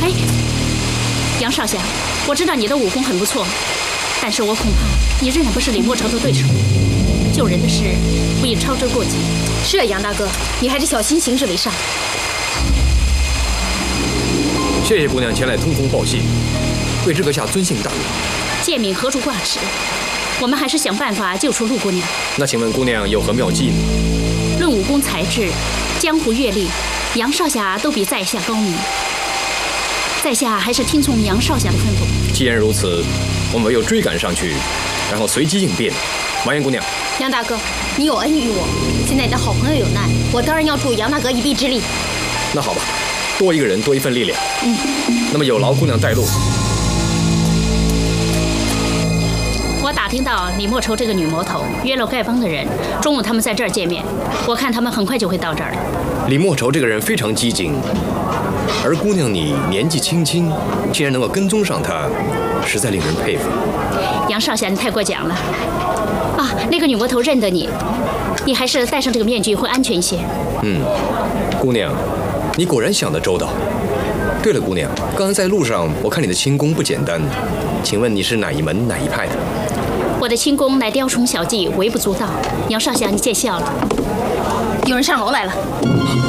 哎，杨少侠，我知道你的武功很不错，但是我恐怕你仍然不是李莫愁的对手。救人的事不宜操之过急。 是啊，杨大哥，你还是小心行事为上。 谢谢姑娘前来通风报信，为这阁下尊幸大名。 诫命何处挂齿？我们还是想办法救出陆姑娘。 那请问姑娘有何妙计呢？ 论武功才智、江湖阅历，杨少侠都比在下高明。在下还是听从杨少侠的吩咐。 既然如此，我们唯有追赶上去，然后随机应变。麻烟姑娘， 杨大哥，你有恩于我，现在你的好朋友有难，我当然要助杨大哥一臂之力。 那好吧，多一个人多一份力量。那么有劳姑娘带路。 我打听到李莫愁这个女魔头约了丐帮的人，中午他们在这儿见面，我看他们很快就会到这儿了。 李莫愁这个人非常机警，而姑娘你年纪轻轻，竟然能够跟踪上她，实在令人佩服。 杨少侠，你太过奖了。啊，那个女魔头认得你，你还是戴上这个面具会安全一些。 姑娘，你果然想得周到。对了，姑娘，刚才在路上我看你的轻功不简单，请问你是哪一门哪一派的？ 我的轻功乃雕虫小技，微不足道。杨少侠，你见笑了。 有人上楼来了。